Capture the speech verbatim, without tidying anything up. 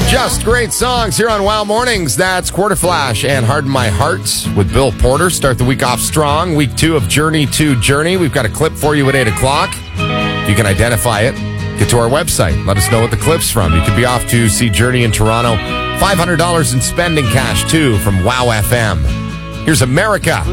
Just great songs here on Wow Mornings. That's Quarter Flash and Harden My Heart with Bill Porter. Start the week off strong. Week two of Journey to Journey. We've got a clip for you at eight o'clock. You can identify it. Get to our website. Let us know what the clip's from. You could be off to see Journey in Toronto. five hundred dollars in spending cash, too, from Wow F M. Here's America.